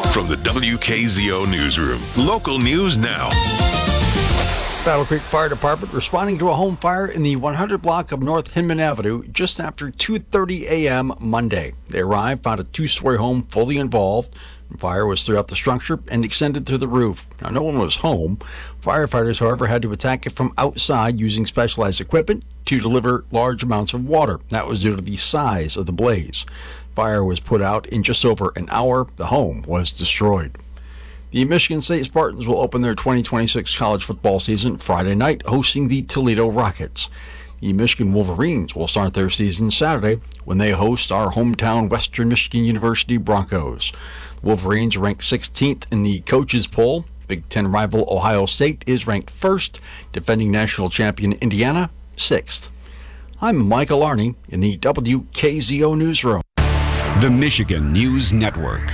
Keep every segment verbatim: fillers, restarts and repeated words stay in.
From the W K Z O Newsroom, local news now. Battle Creek Fire Department responding to a home fire in the one hundred block of North Hinman Avenue just after two thirty a.m. Monday. They arrived, found a two-story home fully involved. The fire was throughout the structure and extended to the roof. Now, no one was home. Firefighters, however, had to attack it from outside using specialized equipment to deliver large amounts of water. That was due to the size of the blaze. Fire was put out in just over an hour. The home was destroyed. The Michigan State Spartans will open their twenty twenty-six college football season Friday night, hosting the Toledo Rockets. The Michigan Wolverines will start their season Saturday when they host our hometown Western Michigan University Broncos. The Wolverines are ranked sixteenth in the coaches poll. Big Ten rival Ohio State is ranked first, defending national champion Indiana sixth. I'm Michael Arney in the W K Z O Newsroom. The Michigan News Network.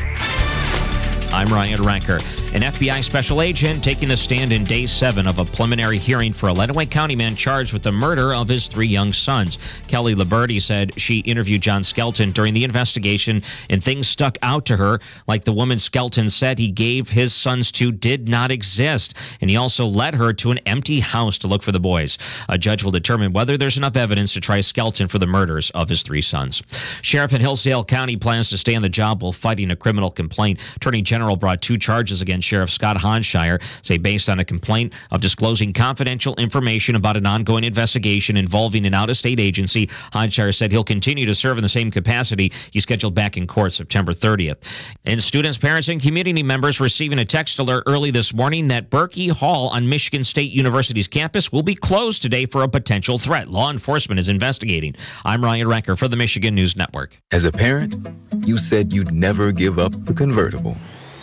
I'm Ryan Ranker. An F B I special agent taking the stand in day seven of a preliminary hearing for a Lenawee County man charged with the murder of his three young sons. Kelly Liberty said she interviewed John Skelton during the investigation, and things stuck out to her, like the woman Skelton said he gave his sons to did not exist, and he also led her to an empty house to look for the boys. A judge will determine whether there's enough evidence to try Skelton for the murders of his three sons. Sheriff in Hillsdale County plans to stay on the job while fighting a criminal complaint. Attorney General brought two charges against Sheriff Scott Honshire, say based on a complaint of disclosing confidential information about an ongoing investigation involving an out-of-state agency. Honshire said he'll continue to serve in the same capacity. He's scheduled back in court September thirtieth. And students, parents, and community members receiving a text alert early this morning that Berkey Hall on Michigan State University's campus will be closed today for a potential threat. Law enforcement is investigating. I'm Ryan Ranker for the Michigan News Network. As a parent, you said you'd never give up the convertible.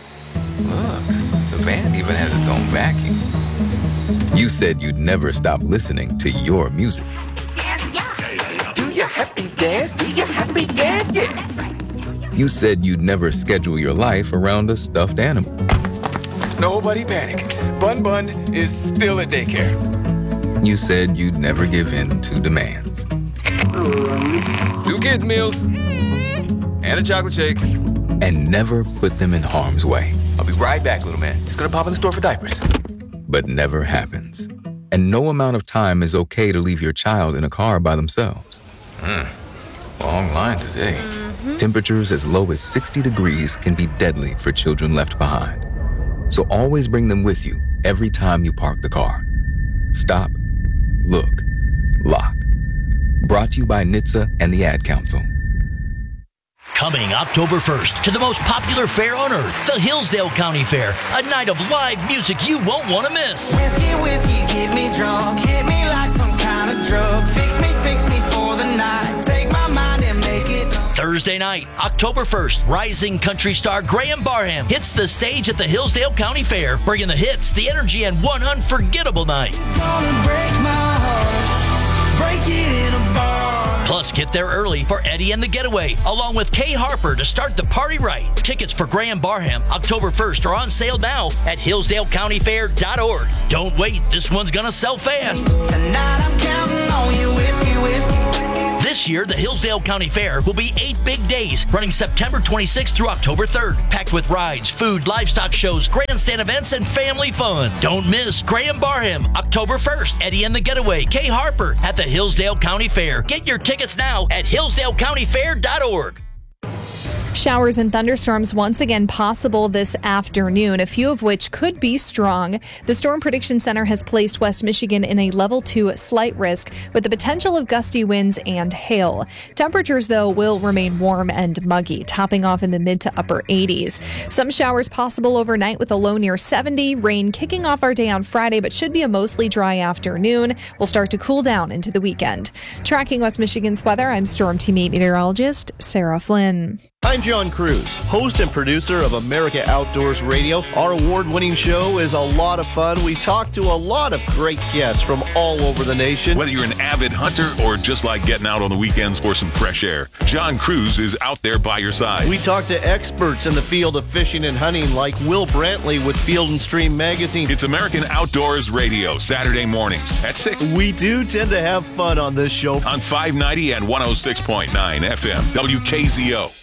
Look, the band even has its own vacuum. You said you'd never stop listening to your music. Do your happy dance, do your happy dance, yeah. You said you'd never schedule your life around a stuffed animal. Nobody panic. Bun Bun is still at daycare. You said you'd never give in to demands. Two kids' meals and a chocolate shake. And never put them in harm's way. I'll be right back, little man. Just gonna pop in the store for diapers. But never happens. And no amount of time is okay to leave your child in a car by themselves. Mm. Long line today. Mm-hmm. Temperatures as low as sixty degrees can be deadly for children left behind. So always bring them with you every time you park the car. Stop, look, lock. Brought to you by N H T S A and the Ad Council. Coming October first to the most popular fair on earth, the Hillsdale County Fair, a night of live music you won't want to miss. Whiskey, whiskey, get me drunk, hit me like some kind of drug, fix me, fix me for the night, take my mind and make it. Thursday night, October first, rising country star Graham Barham hits the stage at the Hillsdale County Fair, bringing the hits, the energy, and one unforgettable night. Gonna break my heart, break it in a bar. Plus, get there early for Eddie and the Getaway, along with Kay Harper to start the party right. Tickets for Graham Barham October first are on sale now at hillsdale county fair dot org. Don't wait, this one's gonna sell fast. Tonight I'm counting on you, whiskey, whiskey. This year, the Hillsdale County Fair will be eight big days, running September twenty-sixth through October third, packed with rides, food, livestock shows, grandstand events, and family fun. Don't miss Graham Barham, October first, Eddie and the Getaway, Kay Harper at the Hillsdale County Fair. Get your tickets now at hillsdale county fair dot org. Showers and thunderstorms once again possible this afternoon, a few of which could be strong. The Storm Prediction Center has placed West Michigan in a level two slight risk with the potential of gusty winds and hail. Temperatures, though, will remain warm and muggy, topping off in the mid to upper eighties. Some showers possible overnight with a low near seventy. Rain kicking off our day on Friday, but should be a mostly dry afternoon. We'll start to cool down into the weekend. Tracking West Michigan's weather, I'm Storm Team eight meteorologist Sarah Flynn. I'm John Cruz, host and producer of America Outdoors Radio. Our award-winning show is a lot of fun. We talk to a lot of great guests from all over the nation. Whether you're an avid hunter or just like getting out on the weekends for some fresh air, John Cruz is out there by your side. We talk to experts in the field of fishing and hunting like Will Brantley with Field and Stream Magazine. It's American Outdoors Radio, Saturday mornings at six. We do tend to have fun on this show. On five ninety and one oh six point nine F M, W K Z O.